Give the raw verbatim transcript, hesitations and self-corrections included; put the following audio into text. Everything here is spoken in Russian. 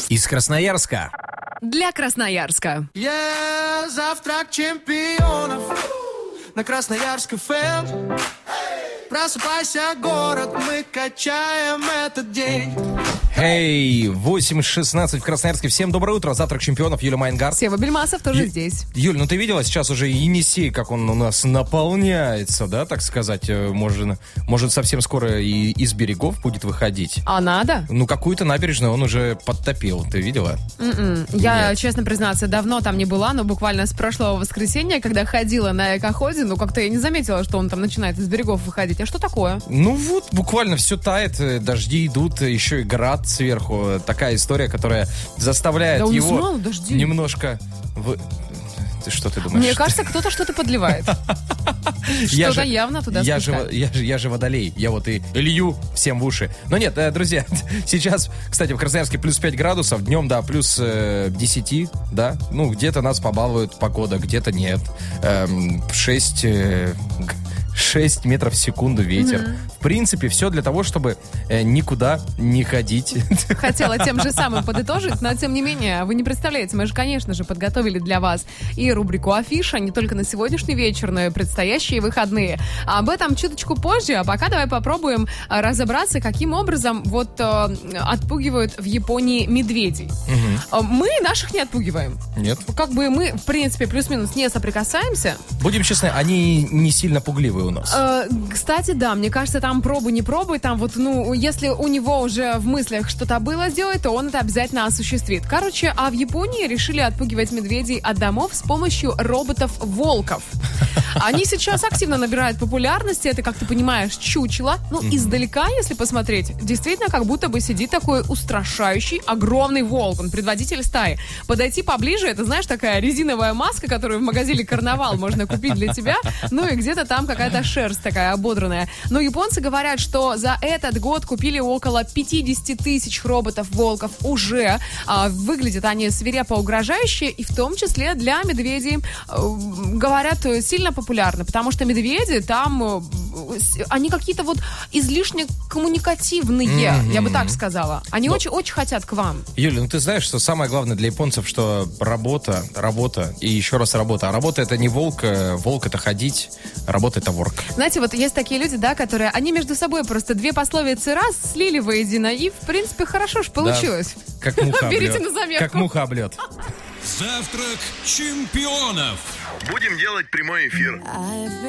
Из Красноярска. Для Красноярска. Yeah, завтрак чемпионов на Красноярск эф эм. Просыпайся, город, мы качаем этот день. Эй, восемь шестнадцать в Красноярске. Всем доброе утро. Завтрак чемпионов. Юлия Майнгар. Сева Бельмасов тоже Ю... здесь. Юль, ну ты видела сейчас уже Енисей, как он у нас наполняется, да, так сказать? Может, может совсем скоро и из берегов будет выходить. А надо? Ну, какую-то набережную он уже подтопил. Ты видела? Mm-mm. Я, честно признаться, давно там не была, но буквально с прошлого воскресенья, когда ходила на экоходе, ну, как-то я не заметила, что он там начинает из берегов выходить. А что такое? Ну вот, буквально все тает, дожди идут, еще и град сверху. Такая история, которая заставляет да он его знал, дожди. немножко... Вы... Ты что ты думаешь? Мне кажется, кто-то что-то подливает. Что-то явно туда спускает. Я же водолей. Я вот и лью всем в уши. Но нет, друзья, сейчас, кстати, в Красноярске плюс пять градусов, днем, да, плюс десять, да. Ну, где-то нас побалует погода, где-то нет. шесть... шесть метров в секунду ветер. Mm-hmm. В принципе, все для того, чтобы э, никуда не ходить. Хотела тем же самым подытожить, но тем не менее, вы не представляете, мы же, конечно же, подготовили для вас и рубрику «Афиша», не только на сегодняшний вечер, но и предстоящие выходные. А об этом чуточку позже, а пока давай попробуем разобраться, каким образом вот э, отпугивают в Японии медведей. Mm-hmm. Мы наших не отпугиваем. Нет. Как бы мы, в принципе, плюс-минус не соприкасаемся. Будем честны, они не сильно пугливые у нас. Э, кстати, да, мне кажется, там пробуй, не пробуй, там вот, ну, если у него уже в мыслях что-то было сделать, то он это обязательно осуществит. Короче, а в Японии решили отпугивать медведей от домов с помощью роботов-волков. Они сейчас активно набирают популярности, это, как ты понимаешь, чучело. Ну, mm-hmm. издалека, если посмотреть, действительно, как будто бы сидит такой устрашающий, огромный волк, он предводитель стаи. Подойти поближе, это, знаешь, такая резиновая маска, которую в магазине «Карнавал» можно купить для тебя, ну и где-то там какая-то шерсть такая ободранная. Но японцы говорят, что за этот год купили около пятьдесят тысяч роботов-волков уже. А, выглядят они свирепо угрожающе, и в том числе для медведей, э, говорят, сильно популярны, потому что медведи там, э, они какие-то вот излишне коммуникативные, mm-hmm. я бы так сказала. Они очень-очень хотят к вам. Юля, ну ты знаешь, что самое главное для японцев, что работа, работа и еще раз работа. А работа — это не волк, волк — это ходить, работа — это ворк. Знаете, вот есть такие люди, да, которые, они между собой просто две пословицы раз слили воедино, и, в принципе, хорошо ж получилось. Да, как муха Берите облет. на заметку. Как муха облет. Завтрак чемпионов. Будем делать прямой эфир.